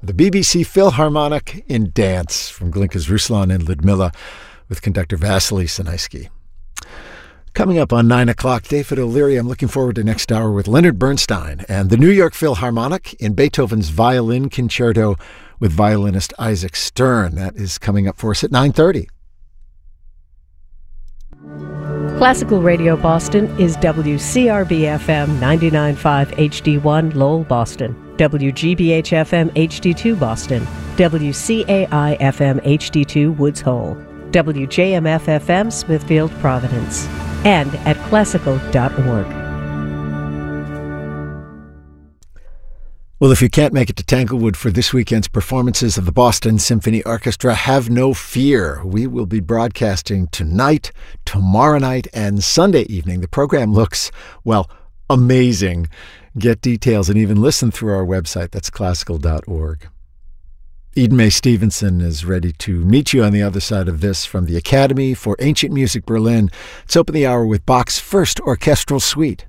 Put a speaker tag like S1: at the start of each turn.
S1: the BBC Philharmonic in Dance from Glinka's Ruslan and Ludmilla with conductor Vasily Sinaisky. Coming up on 9 o'clock, David O'Leary. I'm looking forward to next hour with Leonard Bernstein and the New York Philharmonic in Beethoven's Violin Concerto with violinist Isaac Stern. That is coming up for us at 9:30.
S2: Classical Radio Boston is WCRB-FM 99.5 HD1 Lowell, Boston, WGBH-FM HD2 Boston, WCAI-FM HD2 Woods Hole, WJMF-FM Smithfield, Providence, and at classical.org.
S1: Well, if you can't make it to Tanglewood for this weekend's performances of the Boston Symphony Orchestra, have no fear. We will be broadcasting tonight, tomorrow night, and Sunday evening. The program looks, well, amazing. Get details and even listen through our website. That's classical.org. Eden Mae Stevenson is ready to meet you on the other side of this from the Academy for Ancient Music Berlin. Let's open the hour with Bach's first orchestral suite.